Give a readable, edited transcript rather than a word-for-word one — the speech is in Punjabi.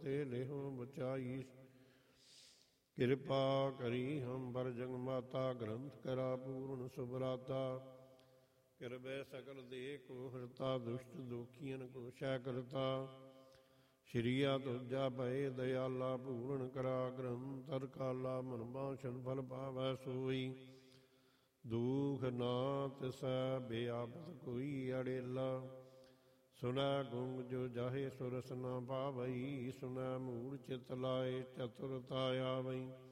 ਤੇ ਲਿਹੁ ਬਚਾਈ। ਕਿਰਪਾ ਕਰੀ ਹਮ ਬਰ ਜਗ ਮਾਤਾ, ਗ੍ਰੰਥ ਕਰਾ ਪੂਰਨ ਸੁਭਰਾਤਾ। ਕਿਰਬੈ ਸਕਲ ਦੇ ਕੋ ਹਰਤਾ, ਦੁਸ਼ਟ ਦੁਖੀਨ ਕੋ ਸ਼ੈ ਕਰਤਾ। ਸ਼੍ਰੀਆ ਤੁਜਾ ਭਏ ਦਇਆਲਾ, ਪੂਰਨ ਕਰਾ ਗ੍ਰੰਥ ਅਰਕਾਲਾ। ਮਨ ਬਾਛਨ ਫਲ ਪਾਵੈ ਸੋਈ, ਦੂਖ ਨਾ ਤਿਸੈ ਬੇਆਪਤ ਕੋਈ ਅੜੇਲਾ। ਸੁਨੈ ਗੁੰਗ ਜੋ ਜਾਹੇ ਸੁਰਸ ਨਾ ਪਾਵਈ, ਸੁਨੈ ਮੂੜ ਚਿਤ ਲਾਏ ਚਤੁਰਤਾ ਆਵਈ।